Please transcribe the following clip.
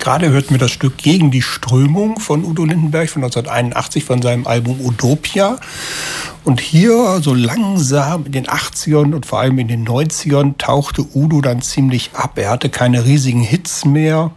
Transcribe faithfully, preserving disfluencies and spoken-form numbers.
Gerade hörten wir das Stück Gegen die Strömung von Udo Lindenberg von neunzehnhunderteinundachtzig von seinem Album Utopia. Und hier so langsam in den achtzigern und vor allem in den neunzigern tauchte Udo dann ziemlich ab. Er hatte keine riesigen Hits mehr.